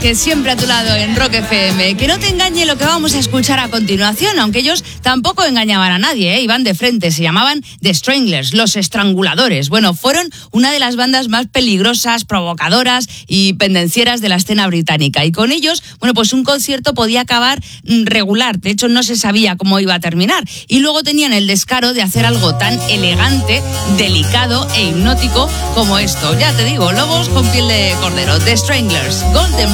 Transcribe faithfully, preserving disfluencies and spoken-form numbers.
Que siempre a tu lado en Rock F M. Que no te engañe lo que vamos a escuchar a continuación, aunque ellos tampoco engañaban a nadie, ¿eh? Iban de frente, se llamaban The Stranglers, los estranguladores. Bueno, fueron una de las bandas más peligrosas, provocadoras y pendencieras de la escena británica. Y con ellos, bueno, pues un concierto podía acabar regular. De hecho, no se sabía cómo iba a terminar. Y luego tenían el descaro de hacer algo tan elegante, delicado e hipnótico como esto. Ya te digo, lobos con piel de cordero. The Stranglers, Golden